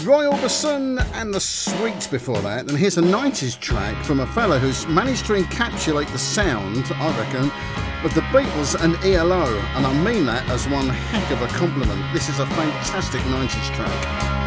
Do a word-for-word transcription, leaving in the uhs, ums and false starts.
Roy Orbison and the Sweets before that, and here's a nineties track from a fella who's managed to encapsulate the sound, I reckon, of the Beatles and E L O, and I mean that as one heck of a compliment. This is a fantastic nineties track.